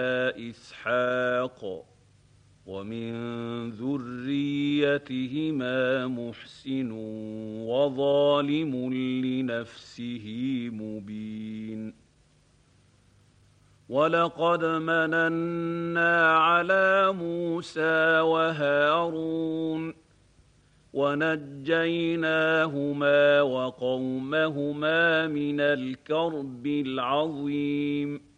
إسحاق ومن ذريتهما محسن وظالم لنفسه مبين ولقد مننا على موسى وهارون ونجيناهما وقومهما من الكرب العظيم